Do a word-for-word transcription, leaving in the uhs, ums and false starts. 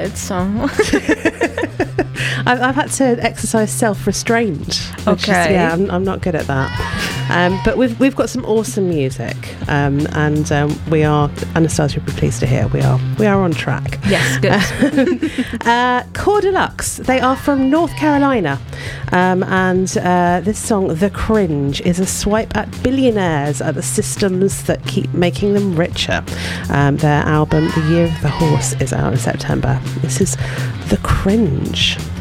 it, so I've, I've had to exercise self-restraint. which Okay. Is, yeah, I'm, I'm not good at that. Um, but we've we've got some awesome music, um, and um, we are, Anastasia will be pleased to hear, we are we are on track. yes, good. uh, Core Deluxe, they are from North Carolina, um, and uh, this song, The Cringe, is a swipe at billionaires, at the systems that keep making them richer. Um, their album, The Year of the Horse, is out in September. This is The Cringe.